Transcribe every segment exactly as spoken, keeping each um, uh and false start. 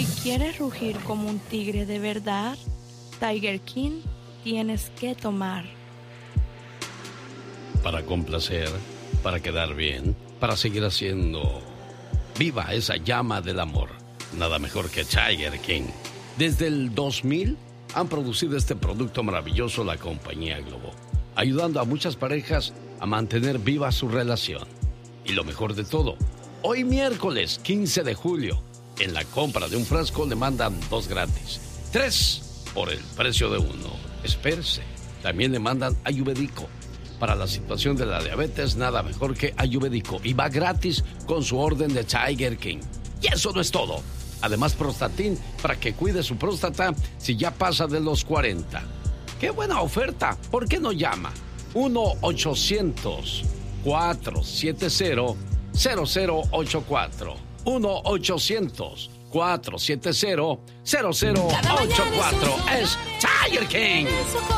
Si quieres rugir como un tigre de verdad, Tiger King tienes que tomar. Para complacer, para quedar bien, para seguir haciendo viva esa llama del amor. Nada mejor que Tiger King. Desde el dos mil han producido este producto maravilloso la compañía Globo, ayudando a muchas parejas a mantener viva su relación. Y lo mejor de todo, hoy miércoles quince de julio, en la compra de un frasco le mandan dos gratis. Tres por el precio de uno. Espérese. También le mandan Ayurvédico. Para la situación de la diabetes, nada mejor que Ayurvédico. Y va gratis con su orden de Tiger King. Y eso no es todo. Además, Prostatin para que cuide su próstata si ya pasa de los cuarenta. ¡Qué buena oferta! ¿Por qué no llama? uno ochocientos, cuatrocientos setenta, cero cero ocho cuatro. uno ochocientos, cuatrocientos setenta, cero cero ocho cuatro. Es Tiger King.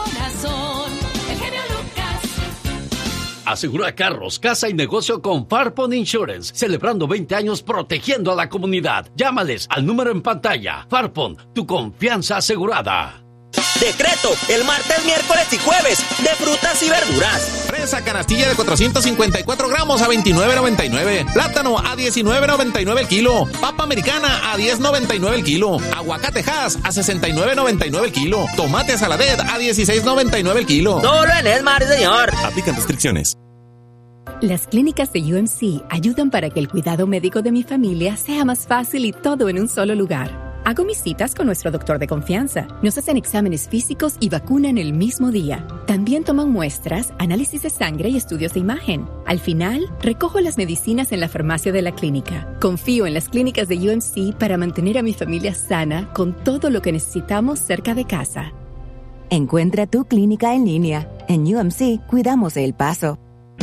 Asegura carros, casa y negocio con Farpon Insurance, celebrando veinte años protegiendo a la comunidad. Llámales al número en pantalla. Farpon, tu confianza asegurada. Decreto, el martes, miércoles y jueves, de frutas y verduras. Fresa canastilla de cuatrocientos cincuenta y cuatro gramos a veintinueve noventa y nueve. Plátano a diecinueve noventa y nueve el kilo. Papa americana a diez noventa y nueve el kilo. Aguacate Hass a sesenta y nueve noventa y nueve el kilo. Tomate Saladet a dieciséis noventa y nueve el kilo. Solo en Esmar, señor. Aplican restricciones. Las clínicas de U M C ayudan para que el cuidado médico de mi familia sea más fácil y todo en un solo lugar. Hago mis citas con nuestro doctor de confianza. Nos hacen exámenes físicos y vacunan el mismo día. También toman muestras, análisis de sangre y estudios de imagen. Al final, recojo las medicinas en la farmacia de la clínica. Confío en las clínicas de U M C para mantener a mi familia sana con todo lo que necesitamos cerca de casa. Encuentra tu clínica en línea. En U M C cuidamos el paso.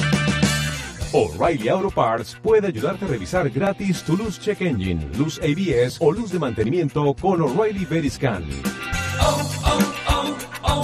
O'Reilly Auto Parts puede ayudarte a revisar gratis tu luz check engine, luz A B S o luz de mantenimiento con O'Reilly Veriscan. Oh, oh, oh,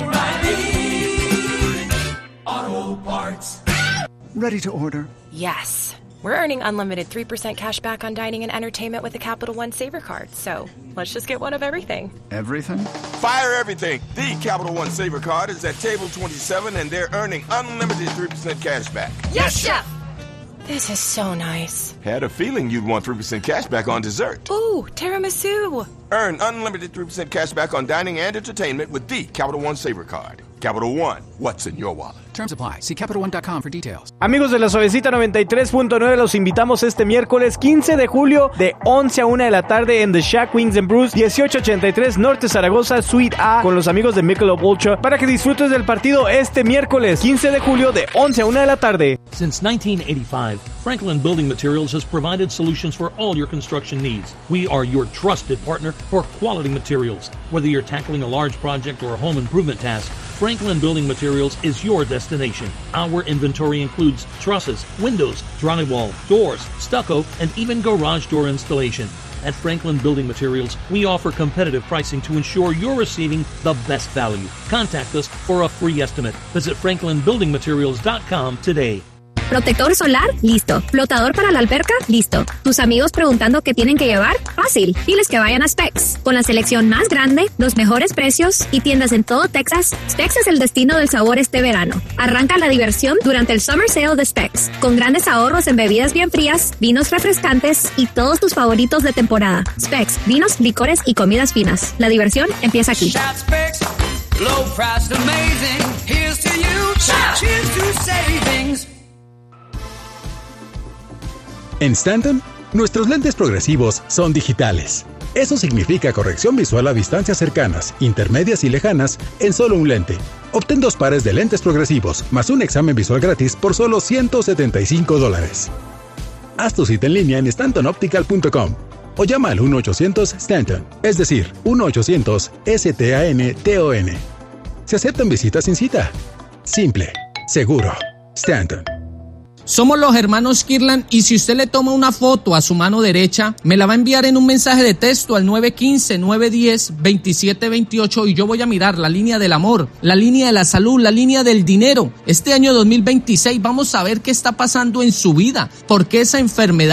O'Reilly Auto Parts. Ready to order? Yes. We're earning unlimited three percent cash back on dining and entertainment with the Capital One Saver Card. So let's just get one of everything. Everything? Fire everything. The Capital One Saver Card is at table twenty-seven and they're earning unlimited three percent cash back. Yes, Chef! This is so nice. Had a feeling you'd want three percent cash back on dessert. Ooh, tiramisu. Earn unlimited three percent cash back on dining and entertainment with the Capital One Saver Card. Capital One, what's in your wallet? Terms apply. See Capital One dot com for details. Amigos de la Suavecita noventa y tres punto nueve, los invitamos este miércoles quince de julio de once a una de la tarde en The Shack Wings and Brews, dieciocho ochenta y tres Norte Zaragoza, Suite A, con los amigos de Michelob Ultra, para que disfrutes del partido este miércoles quince de julio de once a una de la tarde. Since nineteen eighty-five, Franklin Building Materials has provided solutions for all your construction needs. We are your trusted partner for quality materials. Whether you're tackling a large project or a home improvement task, Franklin Building Materials is your destination. Our inventory includes trusses, windows, drywall, doors, stucco, and even garage door installation. At Franklin Building Materials, we offer competitive pricing to ensure you're receiving the best value. Contact us for a free estimate. Visit franklin building materials dot com today. Protector solar, listo. Flotador para la alberca, listo. Tus amigos preguntando qué tienen que llevar, fácil. Diles que vayan a Specs. Con la selección más grande, los mejores precios y tiendas en todo Texas, Specs es el destino del sabor este verano. Arranca la diversión durante el Summer Sale de Specs, con grandes ahorros en bebidas bien frías, vinos refrescantes y todos tus favoritos de temporada. Specs, vinos, licores y comidas finas. La diversión empieza aquí. Low price amazing. Here's to you. Cheers to savings. En Stanton, nuestros lentes progresivos son digitales. Eso significa corrección visual a distancias cercanas, intermedias y lejanas en solo un lente. Obtén dos pares de lentes progresivos más un examen visual gratis por solo ciento setenta y cinco dólares. Haz tu cita en línea en stanton optical punto com o llama al uno ochocientos Stanton, es decir, uno ochocientos S T A N T O N. Se aceptan visitas sin cita. Simple, seguro. Stanton. Somos los hermanos Kirlan y si usted le toma una foto a su mano derecha, me la va a enviar en un mensaje de texto al nueve uno cinco, nueve uno cero, dos siete dos ocho y yo voy a mirar la línea del amor, la línea de la salud, la línea del dinero. Este año dos mil veintiséis vamos a ver qué está pasando en su vida, por qué esa enfermedad,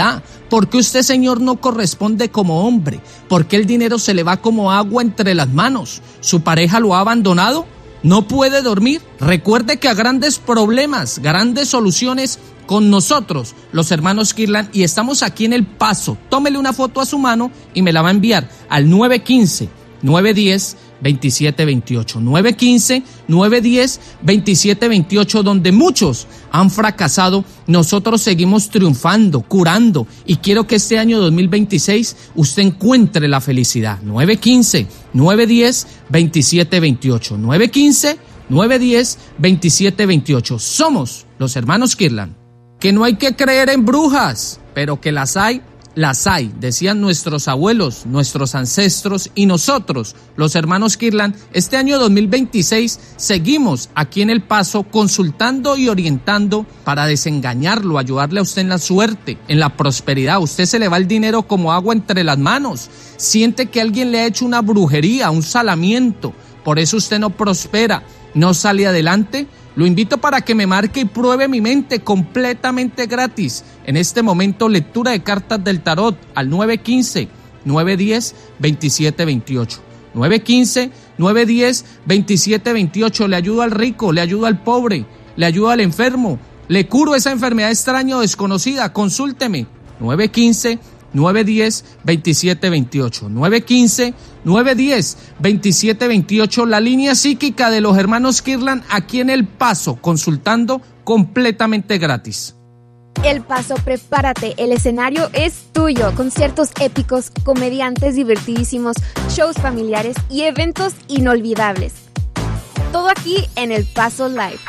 ¿Por qué usted, señor, no corresponde como hombre? ¿Por qué el dinero se le va como agua entre las manos? ¿Su pareja lo ha abandonado? ¿No puede dormir? Recuerde que a grandes problemas, grandes soluciones con nosotros, los hermanos Kirlan, y estamos aquí en El Paso. Tómele una foto a su mano y me la va a enviar al nueve uno cinco, nueve uno cero, dos siete dos ocho. nueve uno cinco, nueve uno cero, dos siete dos ocho, donde muchos han fracasado, nosotros seguimos triunfando, curando, y quiero que este año dos mil veintiséis usted encuentre la felicidad. nueve uno cinco, nueve uno cero, dos siete dos ocho. nueve uno cinco, nueve uno cero, dos siete dos ocho. Somos los hermanos Kirlan. Que no hay que creer en brujas, pero que las hay, las hay, decían nuestros abuelos, nuestros ancestros y nosotros, los hermanos Kirlan. Este año dos mil veintiséis seguimos aquí en El Paso consultando y orientando para desengañarlo, ayudarle a usted en la suerte, en la prosperidad. A usted se le va el dinero como agua entre las manos, siente que alguien le ha hecho una brujería, un salamiento, por eso usted no prospera, no sale adelante. Lo invito para que me marque y pruebe mi mente completamente gratis. En este momento, lectura de cartas del tarot al nueve uno cinco, nueve uno cero, dos siete dos ocho. nueve uno cinco, nueve uno cero, dos siete dos ocho. Le ayudo al rico, le ayudo al pobre, le ayudo al enfermo, le curo esa enfermedad extraña o desconocida. Consúlteme. nueve uno cinco, nueve uno cero, dos siete dos ocho. nueve uno cinco, nueve uno cero, dos siete dos ocho. La línea psíquica de los hermanos Kirlan aquí en El Paso, consultando completamente gratis. El Paso, prepárate, el escenario es tuyo. Conciertos épicos, comediantes divertidísimos, shows familiares y eventos inolvidables. Todo aquí en El Paso Live.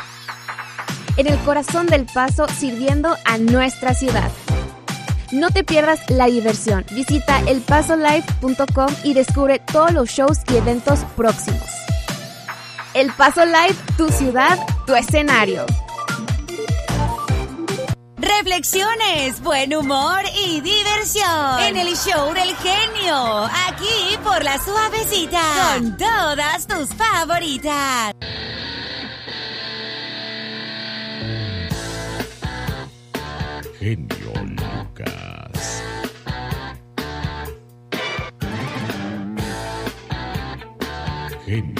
En el corazón del Paso, sirviendo a nuestra ciudad. No te pierdas la diversión. Visita el paso live punto com y descubre todos los shows y eventos próximos. El Paso Live, tu ciudad, tu escenario. Reflexiones, buen humor y diversión en el show del genio, aquí por La Suavecita, con todas tus favoritas. Genio Lucas. Genio